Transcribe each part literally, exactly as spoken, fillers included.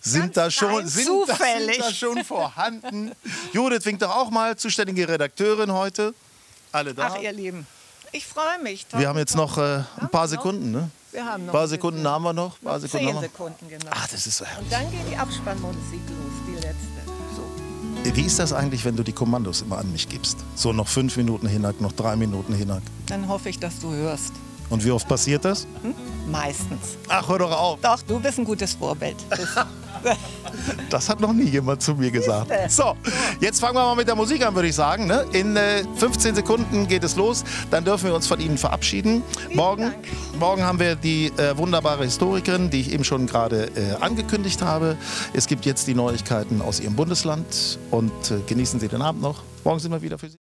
sind da schon, sind, das, zufällig. sind da schon vorhanden. Judith winkt doch auch mal, zuständige Redakteurin heute. Alle da. Ach, ihr Lieben, ich freue mich. Toll, wir haben jetzt noch äh, ein paar wir noch? Sekunden, ne? Wir haben noch ein paar Sekunden haben wir noch. Paar noch Sekunden zehn haben wir. Sekunden, genau. Ach, das ist so herrlich. Und dann geht die Abspannmusik los, die letzte. So. Wie ist das eigentlich, wenn du die Kommandos immer an mich gibst? So noch fünf Minuten Hinak, noch drei Minuten Hinak. Dann hoffe ich, dass du hörst. Und wie oft passiert das? Hm? Meistens. Ach, hör doch auf. Doch, du bist ein gutes Vorbild. Das hat noch nie jemand zu mir gesagt. So, jetzt fangen wir mal mit der Musik an, würde ich sagen. Ne? In äh, fünfzehn Sekunden geht es los. Dann dürfen wir uns von Ihnen verabschieden. Morgen, morgen haben wir die äh, wunderbare Historikerin, die ich eben schon gerade äh, angekündigt habe. Es gibt jetzt die Neuigkeiten aus Ihrem Bundesland. Und äh, genießen Sie den Abend noch. Morgen sind wir wieder für Sie.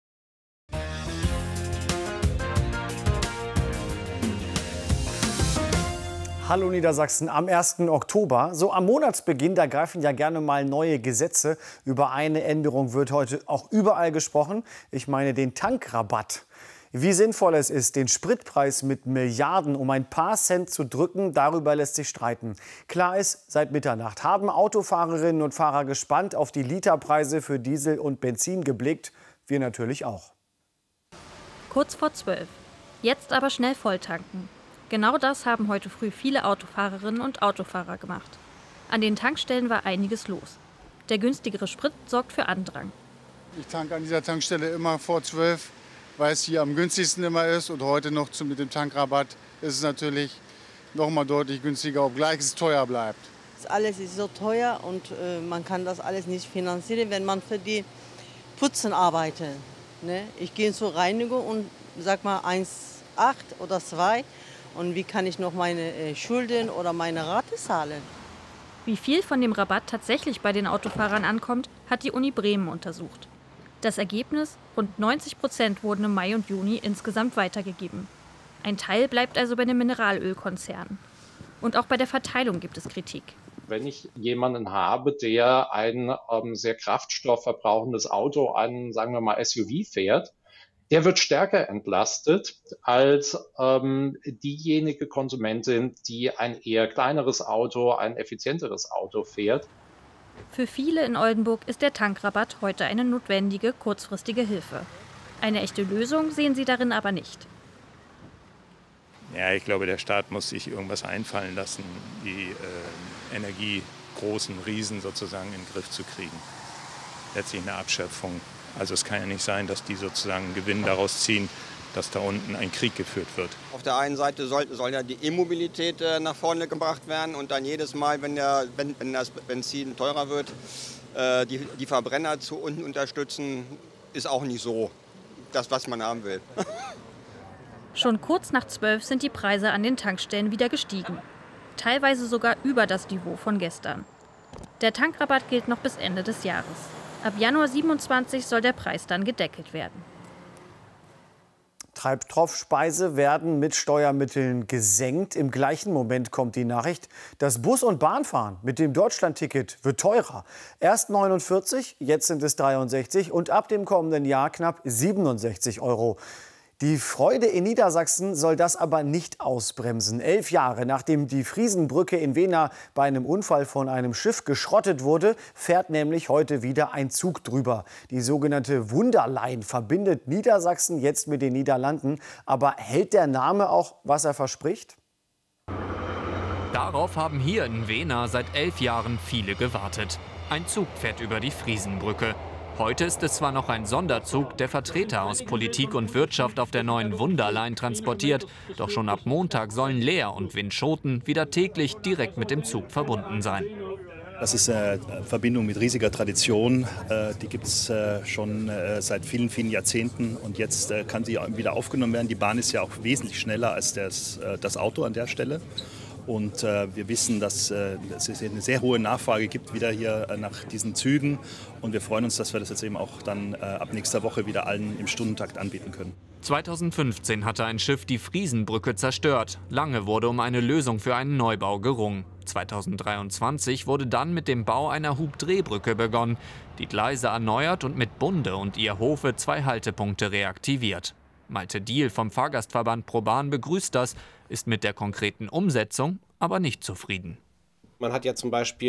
Hallo Niedersachsen, am ersten Oktober, so am Monatsbeginn, da greifen ja gerne mal neue Gesetze. Über eine Änderung wird heute auch überall gesprochen. Ich meine den Tankrabatt. Wie sinnvoll es ist, den Spritpreis mit Milliarden um ein paar Cent zu drücken, darüber lässt sich streiten. Klar ist, seit Mitternacht haben Autofahrerinnen und Fahrer gespannt auf die Literpreise für Diesel und Benzin geblickt. Wir natürlich auch. Kurz vor zwölf. Jetzt aber schnell volltanken. Genau das haben heute früh viele Autofahrerinnen und Autofahrer gemacht. An den Tankstellen war einiges los. Der günstigere Sprit sorgt für Andrang. Ich tanke an dieser Tankstelle immer vor zwölf, weil es hier am günstigsten immer ist. Und heute noch mit dem Tankrabatt ist es natürlich noch mal deutlich günstiger, obgleich es teuer bleibt. Alles ist so teuer und äh, man kann das alles nicht finanzieren, wenn man für die Putzen arbeitet. Ne? Ich gehe zur Reinigung und sag mal eins Komma acht oder zwei. Und wie kann ich noch meine äh, Schulden oder meine Rate zahlen? Wie viel von dem Rabatt tatsächlich bei den Autofahrern ankommt, hat die Uni Bremen untersucht. Das Ergebnis? Rund neunzig Prozent wurden im Mai und Juni insgesamt weitergegeben. Ein Teil bleibt also bei den Mineralölkonzernen. Und auch bei der Verteilung gibt es Kritik. Wenn ich jemanden habe, der ein ähm, sehr kraftstoffverbrauchendes Auto, ein, sagen wir mal, S U V fährt, der wird stärker entlastet als ähm, diejenige Konsumentin, die ein eher kleineres Auto, ein effizienteres Auto fährt. Für viele in Oldenburg ist der Tankrabatt heute eine notwendige, kurzfristige Hilfe. Eine echte Lösung sehen sie darin aber nicht. Ja, ich glaube, der Staat muss sich irgendwas einfallen lassen, die äh, energiegroßen Riesen sozusagen in den Griff zu kriegen. Letztlich eine Abschöpfung. Also es kann ja nicht sein, dass die sozusagen einen Gewinn daraus ziehen, dass da unten ein Krieg geführt wird. Auf der einen Seite soll, soll ja die E-Mobilität äh, nach vorne gebracht werden und dann jedes Mal, wenn, der, wenn, wenn das Benzin teurer wird, äh, die, die Verbrenner zu unten unterstützen, ist auch nicht so das, was man haben will. Schon kurz nach zwölf sind die Preise an den Tankstellen wieder gestiegen. Teilweise sogar über das Niveau von gestern. Der Tankrabatt gilt noch bis Ende des Jahres. Ab Januar siebenundzwanzig soll der Preis dann gedeckelt werden. Treibstoffpreise werden mit Steuermitteln gesenkt. Im gleichen Moment kommt die Nachricht, das Bus- und Bahnfahren mit dem Deutschlandticket wird teurer. Erst neunundvierzig, jetzt sind es dreiundsechzig und ab dem kommenden Jahr knapp siebenundsechzig Euro. Die Freude in Niedersachsen soll das aber nicht ausbremsen. Elf Jahre nachdem die Friesenbrücke in Wehna bei einem Unfall von einem Schiff geschrottet wurde, fährt nämlich heute wieder ein Zug drüber. Die sogenannte Wunderline verbindet Niedersachsen jetzt mit den Niederlanden. Aber hält der Name auch, was er verspricht? Darauf haben hier in Wehna seit elf Jahren viele gewartet. Ein Zug fährt über die Friesenbrücke. Heute ist es zwar noch ein Sonderzug, der Vertreter aus Politik und Wirtschaft auf der neuen Wunderline transportiert, doch schon ab Montag sollen Leer und Winschoten wieder täglich direkt mit dem Zug verbunden sein. Das ist eine Verbindung mit riesiger Tradition. Die gibt es schon seit vielen, vielen Jahrzehnten. Und jetzt kann sie wieder aufgenommen werden. Die Bahn ist ja auch wesentlich schneller als das, das Auto an der Stelle. Und äh, wir wissen, dass äh, es eine sehr hohe Nachfrage gibt wieder hier äh, nach diesen Zügen. Und wir freuen uns, dass wir das jetzt eben auch dann äh, ab nächster Woche wieder allen im Stundentakt anbieten können. zweitausendfünfzehn hatte ein Schiff die Friesenbrücke zerstört. Lange wurde um eine Lösung für einen Neubau gerungen. zweitausenddreiundzwanzig wurde dann mit dem Bau einer Hubdrehbrücke begonnen, die Gleise erneuert und mit Bunde und ihr Hofe zwei Haltepunkte reaktiviert. Malte Diehl vom Fahrgastverband ProBahn begrüßt das, ist mit der konkreten Umsetzung aber nicht zufrieden. Man hat ja zum Beispiel